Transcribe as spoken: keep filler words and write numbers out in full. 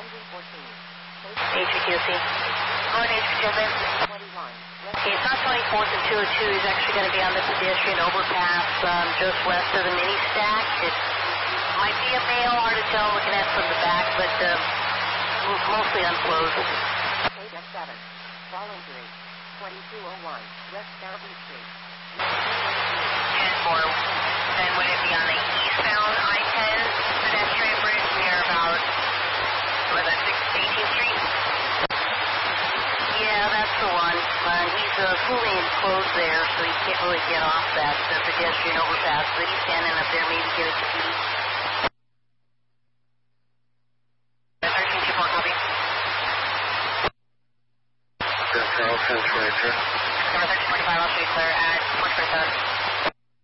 H Q C. Go ahead, H Q C. twenty-one. Okay, it's not twenty-fourth and two oh two. He's actually going to be on the pedestrian overpass um, just west of the mini stack. It might be a male, hard to tell looking at from the back, but uh, mostly unclosed. eight F seven. Voluntary. twenty-two oh one. West Fountain Street. ten four. Then would it be on the eastbound I ten pedestrian bridge near about, what is that, eighteenth Street? Yeah, that's the one. Uh, he's uh, fully enclosed there, so he can't really get off that uh, pedestrian overpass, but he's standing up there, maybe get a key. thirteen two four, copy. Charles, ten twenty-two.